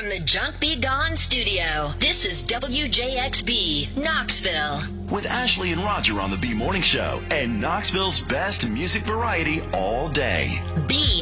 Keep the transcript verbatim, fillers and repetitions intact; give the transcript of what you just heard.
from the Junk Be Gone studio, this is W J X B, Knoxville. With Ashley and Roger on the B Morning Show and Knoxville's best music variety all day. B